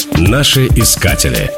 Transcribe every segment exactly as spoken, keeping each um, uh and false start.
Наши искатели.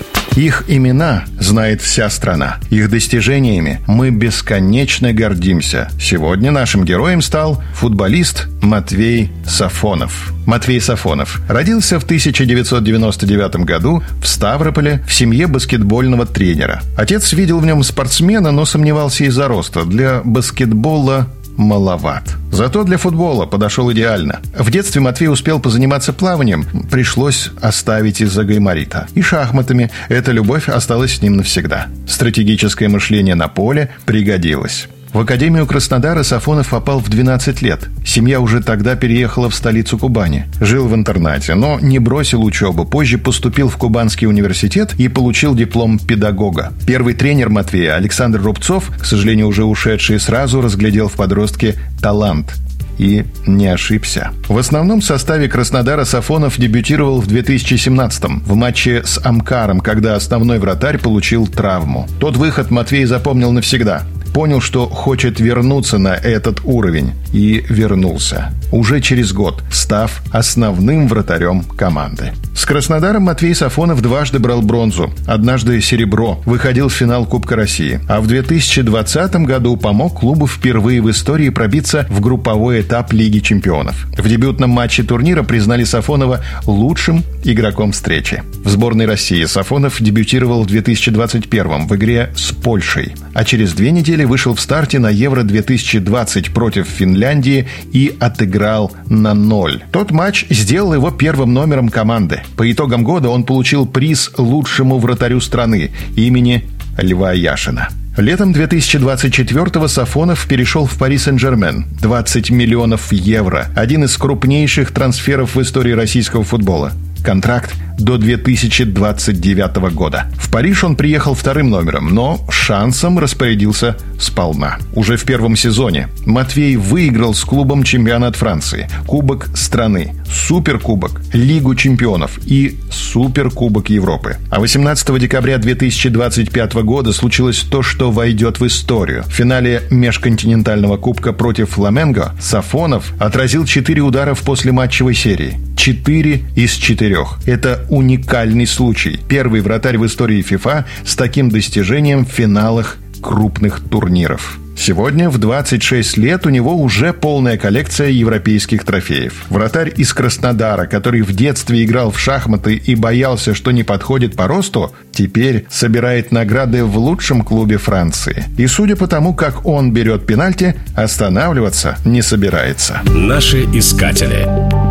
Их имена знает вся страна. Их достижениями мы бесконечно гордимся. Сегодня нашим героем стал футболист Матвей Сафонов. Матвей Сафонов родился в тысяча девятьсот девяносто девятом году в Ставрополе в семье баскетбольного тренера. Отец видел в нем спортсмена, но сомневался из-за роста. Для баскетбола маловат. Зато для футбола подошел идеально. В детстве Матвей успел позаниматься плаванием. Пришлось оставить из-за гайморита. И шахматами. Эта любовь осталась с ним навсегда. Стратегическое мышление на поле пригодилось. В Академию Краснодара Сафонов попал в двенадцать лет. Семья уже тогда переехала в столицу Кубани. Жил в интернате, но не бросил учебу. Позже поступил в Кубанский университет и получил диплом педагога. Первый тренер Матвея, Александр Рубцов, к сожалению, уже ушедший, сразу разглядел в подростке талант. И не ошибся. В основном составе Краснодара Сафонов дебютировал в две тысячи семнадцатом в матче с Амкаром, когда основной вратарь получил травму. Тот выход Матвей запомнил навсегда. Понял, что хочет вернуться на этот уровень. И вернулся. Уже через год, став основным вратарем команды. С Краснодаром Матвей Сафонов дважды брал бронзу. Однажды серебро. Выходил в финал Кубка России. А в две тысячи двадцатом году помог клубу впервые в истории пробиться в групповой этап Лиги чемпионов. В дебютном матче турнира признали Сафонова лучшим игроком встречи. В сборной России Сафонов дебютировал в две тысячи двадцать первом в игре с Польшей. А через две недели вышел в старте на Евро две тысячи двадцать против Финляндии и отыграл на ноль. Тот матч сделал его первым номером команды. По итогам года он получил приз лучшему вратарю страны имени Льва Яшина. Летом две тысячи двадцать четвёртого Сафонов перешел в Пари Сен-Жермен. двадцать миллионов евро. Один из крупнейших трансферов в истории российского футбола. Контракт до две тысячи двадцать девятого года. В Париж он приехал вторым номером, но шансом распорядился сполна. Уже в первом сезоне Матвей выиграл с клубом чемпионат Франции, Кубок страны, Суперкубок, Лигу чемпионов и Суперкубок Европы. А восемнадцатого декабря две тысячи двадцать пятого года случилось то, что войдет в историю. В финале межконтинентального кубка против Фламенго Сафонов отразил четыре удара в послематчевой серии. Четыре из четырех. Это уникальный случай. Первый вратарь в истории ФИФА с таким достижением в финалах крупных турниров. Сегодня, в двадцать шесть лет, у него уже полная коллекция европейских трофеев. Вратарь из Краснодара, который в детстве играл в шахматы и боялся, что не подходит по росту, теперь собирает награды в лучшем клубе Франции. И судя по тому, как он берет пенальти, останавливаться не собирается. Наши искатели.